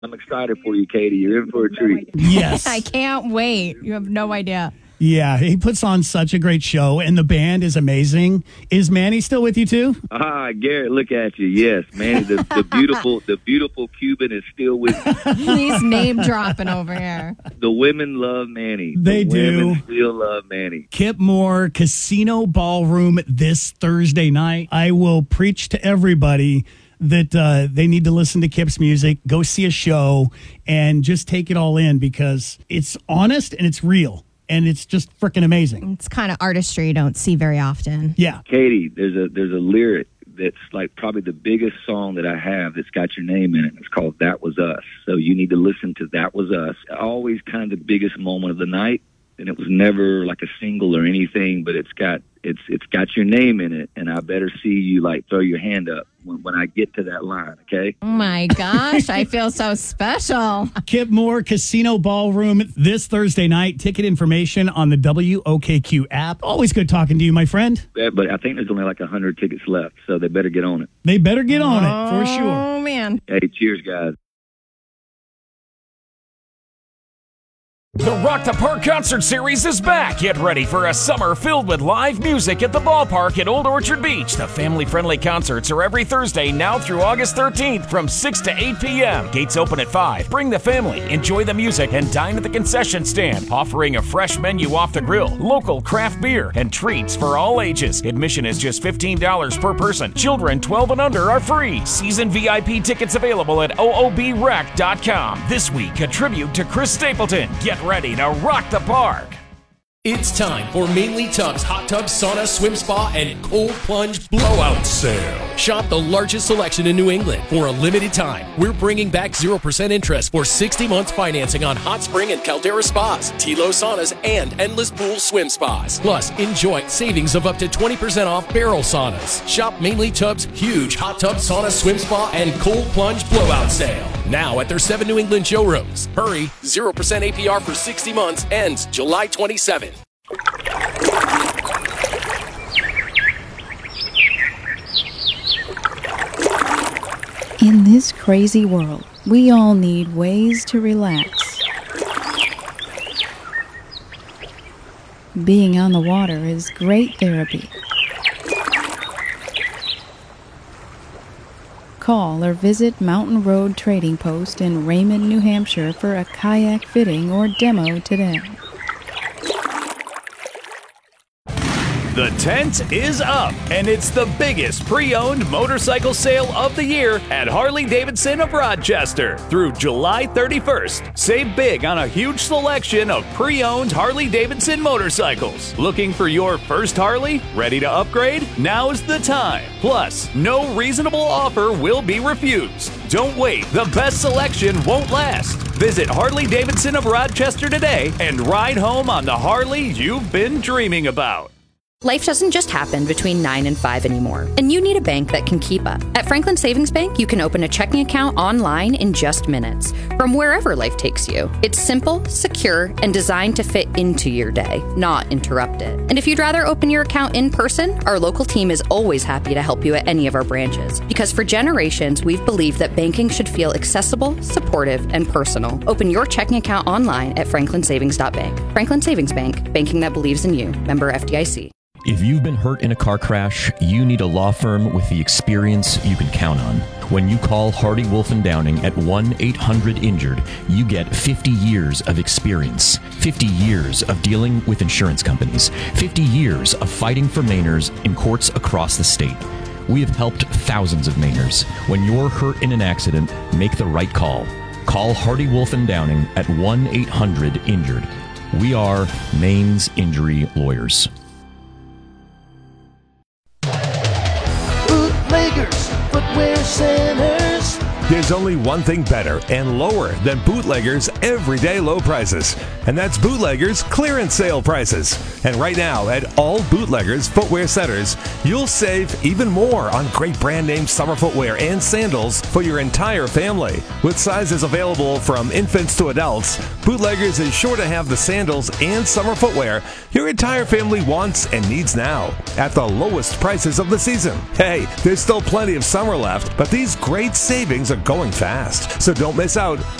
I'm excited for you, Katie. You're in for a treat. Yes. I can't wait. You have no idea. Yeah, he puts on such a great show, and the band is amazing. Is Manny still with you, too? Garrett, look at you. Yes, Manny, the beautiful Cuban is still with you. He's name dropping over here. The women love Manny. They do. Women still love Manny. Kip Moore, Casino Ballroom this Thursday night. I will preach to everybody that they need to listen to Kip's music, go see a show, and just take it all in because it's honest and it's real. And it's just freaking amazing. It's kind of artistry you don't see very often. Yeah. Katie, there's a lyric that's like probably the biggest song that I have that's got your name in it. It's called That Was Us. So you need to listen to That Was Us. Always kind of the biggest moment of the night. And it was never like a single or anything, but it's got your name in it. And I better see you like throw your hand up when I get to that line, okay? Oh my gosh, I feel so special. Kip Moore, Casino Ballroom this Thursday night. Ticket information on the WOKQ app. Always good talking to you, my friend. Yeah, but I think there's only like 100 tickets left, so they better get on it. They better get on it, for sure. Oh, man. Hey, cheers, guys. The Rock the Park Concert Series is back. Get ready for a summer filled with live music at the ballpark at Old Orchard Beach. The family-friendly concerts are every Thursday now through August 13th from 6 to 8 p.m. Gates open at 5. Bring the family, enjoy the music, and dine at the concession stand, offering a fresh menu off the grill, local craft beer, and treats for all ages. Admission is just $15 per person. Children 12 and under are free. Season VIP tickets available at oobrec.com. This week, a tribute to Chris Stapleton. Get ready to rock the park. It's time for Mainly Tubs Hot Tub Sauna Swim Spa and Cold Plunge Blowout Sale. Shop the largest selection in New England for a limited time. We're bringing back 0% interest for 60 months financing on Hot Spring and Caldera Spas, Tilo Saunas, and Endless Pool Swim Spas. Plus, enjoy savings of up to 20% off barrel saunas. Shop Mainly Tubs huge Hot Tub Sauna Swim Spa and Cold Plunge Blowout Sale. Now at their 7 New England showrooms. Hurry, 0% APR for 60 months ends July 27th. In this crazy world, we all need ways to relax. Being on the water is great therapy. Call or visit Mountain Road Trading Post in Raymond, New Hampshire for a kayak fitting or demo today. The tent is up, and it's the biggest pre-owned motorcycle sale of the year at Harley-Davidson of Rochester through July 31st. Save big on a huge selection of pre-owned Harley-Davidson motorcycles. Looking for your first Harley? Ready to upgrade? Now's the time. Plus, no reasonable offer will be refused. Don't wait. The best selection won't last. Visit Harley-Davidson of Rochester today and ride home on the Harley you've been dreaming about. Life doesn't just happen between 9 and 5 anymore, and you need a bank that can keep up. At Franklin Savings Bank, you can open a checking account online in just minutes, from wherever life takes you. It's simple, secure, and designed to fit into your day, not interrupt it. And if you'd rather open your account in person, our local team is always happy to help you at any of our branches. Because for generations, we've believed that banking should feel accessible, supportive, and personal. Open your checking account online at franklinsavings.bank. Franklin Savings Bank, banking that believes in you. Member FDIC. If you've been hurt in a car crash, you need a law firm with the experience you can count on. When you call Hardy Wolf and Downing at 1-800-INJURED, you get 50 years of experience, 50 years of dealing with insurance companies, 50 years of fighting for Mainers in courts across the state. We have helped thousands of Mainers. When you're hurt in an accident, make the right call. Call Hardy Wolf and Downing at 1-800-INJURED. We are Maine's injury lawyers. Bootleggers, Footwear Centers. There's only one thing better and lower than Bootleggers' everyday low prices, and that's Bootleggers' clearance sale prices. And right now, at all Bootleggers Footwear Centers, you'll save even more on great brand name summer footwear and sandals for your entire family. With sizes available from infants to adults, Bootleggers is sure to have the sandals and summer footwear your entire family wants and needs now at the lowest prices of the season. Hey, there's still plenty of summer left, but these great savings are going fast. So don't miss out